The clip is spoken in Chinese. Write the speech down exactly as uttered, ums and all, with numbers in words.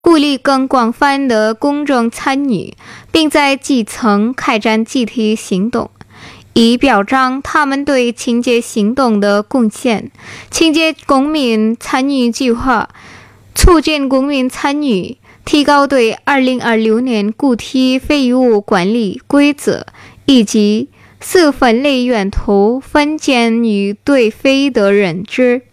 鼓励更广泛的公众参与，并在基层开展集体行动，以表彰他们对清洁行动的贡献。清洁公民参与计划促进公民参与，提高对二零二六年固体废物管理规则以及四分类源头分拣与堆肥的认知。